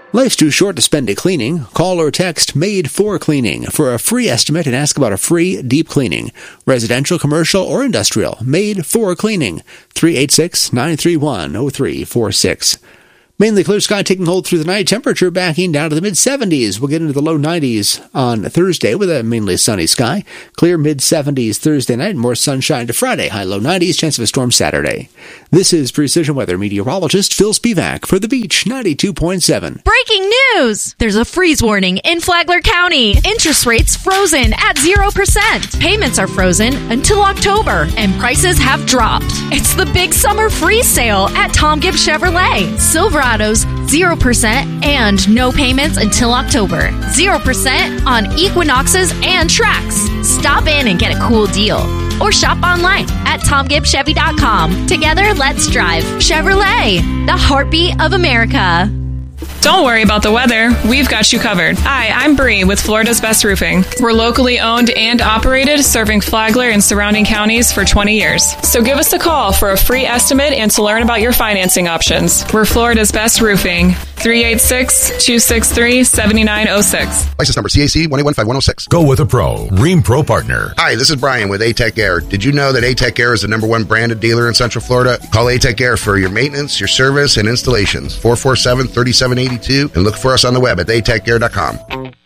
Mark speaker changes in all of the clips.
Speaker 1: Life's too short to spend it cleaning. Call or text MADE for Cleaning for a free estimate and ask about a free deep cleaning. Residential, commercial, or industrial. MADE for Cleaning. 386-931-0346. Mainly clear sky taking hold through the night. Temperature backing down to the mid-70s. We'll get into the low 90s on Thursday with a mainly sunny sky. Clear mid-70s Thursday night. More sunshine to Friday. High low 90s. Chance of a storm Saturday. This is Precision Weather meteorologist Phil Spivak for the Beach 92.7.
Speaker 2: Breaking news! There's a freeze warning in Flagler County. Interest rates frozen at 0%. Payments are frozen until October, and prices have dropped. It's the big summer freeze sale at Tom Gibbs Chevrolet. Silverado's 0% and no payments until October. 0% on Equinoxes and Trax. Stop in and get a cool deal. Or shop online at TomGibbsChevy.com. Together, let's drive. Chevrolet, the heartbeat of America.
Speaker 3: Don't worry about the weather. We've got you covered. Hi, I'm Bree with Florida's Best Roofing. We're locally owned and operated, serving Flagler and surrounding counties for 20 years. So give us a call for a free estimate and to learn about your financing options. We're Florida's Best Roofing. 386-263-7906.
Speaker 4: License number CAC 185106.
Speaker 5: Go with a pro. Rheem Pro Partner.
Speaker 4: Hi, this is Brian with A-Tech Air. Did you know that A-Tech Air is the #1 branded dealer in Central Florida? Call A-Tech Air for your maintenance, your service, and installations. 447-3782, and look for us on the web at atechair.com.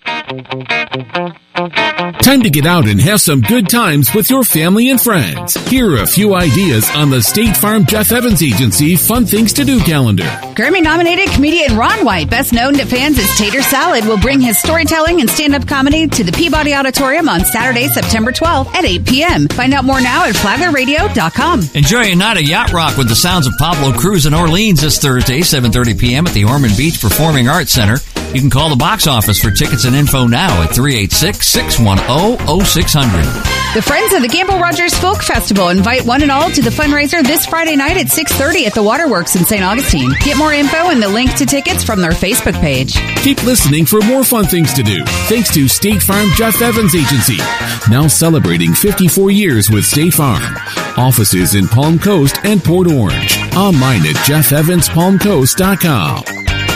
Speaker 6: Time to get out and have some good times with your family and friends. Here are a few ideas on the State Farm Jeff Evans Agency Fun Things to Do calendar.
Speaker 7: Grammy-nominated comedian Ron White, best known to fans as Tater Salad, will bring his storytelling and stand-up comedy to the Peabody Auditorium on Saturday, September 12th at 8 p.m. Find out more now at flaglerradio.com.
Speaker 8: Enjoy a night of yacht rock with the sounds of Pablo Cruz in Orleans this Thursday, 7:30 p.m. at the Ormond Beach Performing Arts Center. You can call the box office for tickets and info now at 386-610-0600.
Speaker 7: The Friends of the Gamble Rogers Folk Festival invite one and all to the fundraiser this Friday night at 6:30 at the Waterworks in St. Augustine. Get more info and the link to tickets from their Facebook page.
Speaker 6: Keep listening for more fun things to do. Thanks to State Farm Jeff Evans Agency. Now celebrating 54 years with State Farm. Offices in Palm Coast and Port Orange. Online at jeffevanspalmcoast.com.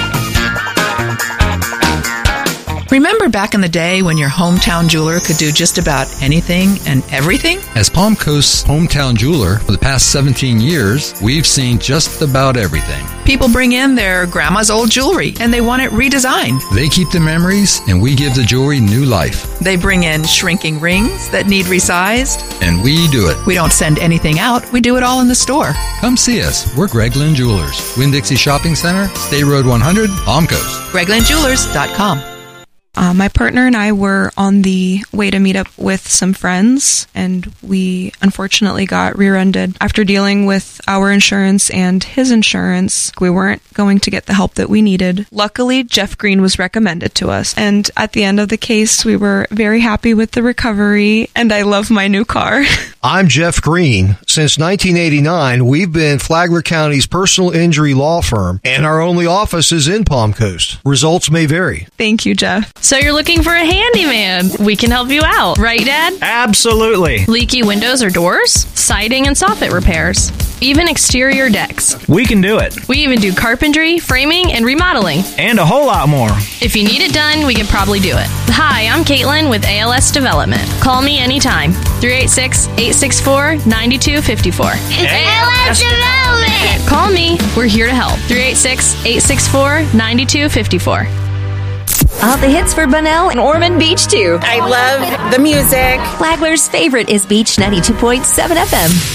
Speaker 9: Remember back in the day when your hometown jeweler could do just about anything and everything?
Speaker 10: As Palm Coast's hometown jeweler for the past 17 years, we've seen just about everything.
Speaker 9: People bring in their grandma's old jewelry and they want it redesigned.
Speaker 10: They keep the memories and we give the jewelry new life.
Speaker 9: They bring in shrinking rings that need resized.
Speaker 10: And we do it.
Speaker 9: We don't send anything out. We do it all in the store.
Speaker 10: Come see us. We're Gregland Jewelers. Winn-Dixie Shopping Center, State Road 100, Palm Coast.
Speaker 9: GreglandJewelers.com.
Speaker 11: My partner and I were on the way to meet up with some friends, and we unfortunately got rear-ended. After dealing with our insurance and his insurance, we weren't going to get the help that we needed. Luckily, Jeff Green was recommended to us, and at the end of the case, we were very happy with the recovery, and I love my new car.
Speaker 12: I'm Jeff Green. Since 1989, we've been Flagler County's personal injury law firm, and our only office is in Palm Coast. Results may vary.
Speaker 11: Thank you, Jeff.
Speaker 13: So you're looking for a handyman. We can help you out. Right, Dad?
Speaker 14: Absolutely.
Speaker 13: Leaky windows or doors? Siding and soffit repairs. Even exterior decks.
Speaker 14: We can do it.
Speaker 13: We even do carpentry, framing, and remodeling.
Speaker 14: And a whole lot more.
Speaker 13: If you need it done, we could probably do it. Hi, I'm Caitlin with ALS Development. Call me anytime. 386-864-9254.
Speaker 15: ALS Development!
Speaker 13: Call me. We're here to help. 386-864-9254.
Speaker 16: All the hits for Bunnell and Ormond Beach, too.
Speaker 17: I love the music.
Speaker 16: Flagler's favorite is Beach 92.7 FM.